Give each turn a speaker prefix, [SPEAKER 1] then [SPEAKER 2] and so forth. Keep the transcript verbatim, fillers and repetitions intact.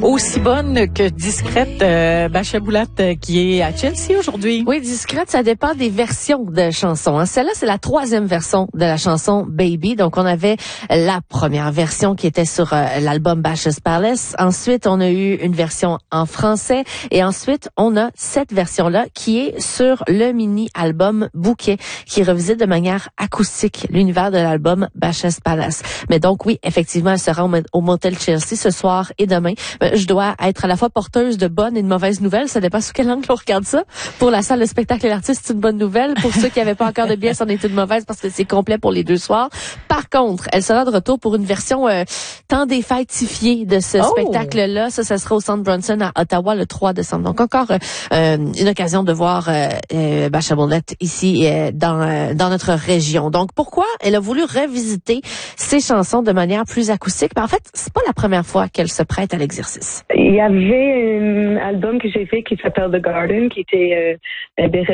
[SPEAKER 1] Aussi bonne que discrète, euh, Bacha Boulat euh, qui est à Chelsea aujourd'hui.
[SPEAKER 2] Oui, discrète, ça dépend des versions de chansons. Hein. Celle-là, c'est la troisième version de la chanson Baby. Donc, on avait la première version qui était sur euh, l'album Bash's Palace. Ensuite, on a eu une version en français. Et ensuite, on a cette version-là qui est sur le mini-album Bouquet, qui revisite de manière acoustique l'univers de l'album Bash's Palace. Mais donc, oui, effectivement, elle sera au, au Motel Chelsea ce soir et demain. Je dois être à la fois porteuse de bonnes et de mauvaises nouvelles. Ça dépend sous quel angle on regarde ça. Pour la salle de spectacle et l'artiste, c'est une bonne nouvelle. Pour ceux qui n'avaient pas encore de billets, c'en est une mauvaise parce que c'est complet pour les deux soirs. Par contre, elle sera de retour pour une version euh, tant défaitifiée de ce oh. spectacle-là. Ça, ça sera au Centre Brunson à Ottawa le trois décembre. Donc, encore euh, une occasion de voir euh, euh, Bacha Boulat ici euh, dans, euh, dans notre région. Donc, pourquoi elle a voulu revisiter ses chansons de manière plus acoustique? Ben, en fait, c'est pas la première fois qu'elle se prête à l'exercice.
[SPEAKER 3] Il y avait un album que j'ai fait qui s'appelle The Garden, qui était euh,